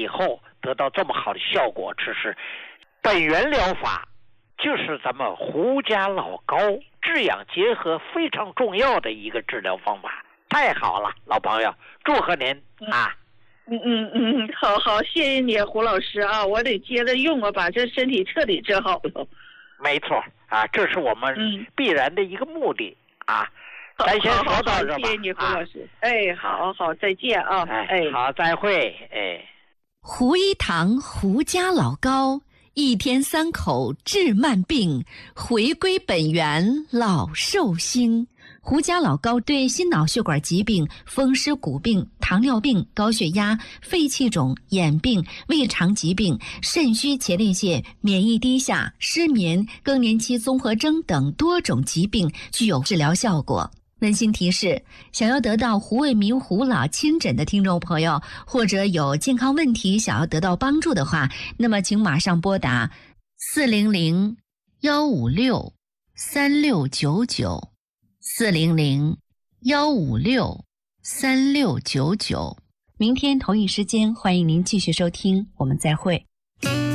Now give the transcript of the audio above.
以后得到这么好的效果，这是本源疗法，就是咱们胡家老高治养结合非常重要的一个治疗方法。太好了，老朋友，祝贺您啊！ 好，谢谢你，胡老师啊，我得接着用啊，把这身体彻底治好了。 没错啊，这是我们必然的一个目的啊。咱先说到这吧。 谢谢你，胡老师。好，再见啊。 好，再会。 胡一堂胡家老高，一天3口治慢病，回归本源老寿星。胡家老高对心脑血管疾病、风湿骨病、糖尿病、高血压、肺气肿、眼病、胃肠疾病、肾虚前列腺、免疫低下、失眠、更年期综合征等多种疾病具有治疗效果。温馨提示：想要得到胡卫民胡老亲诊的听众朋友，或者有健康问题想要得到帮助的话，那么请马上拨打400-156-3699，400-156-3699。明天同一时间，欢迎您继续收听，我们再会。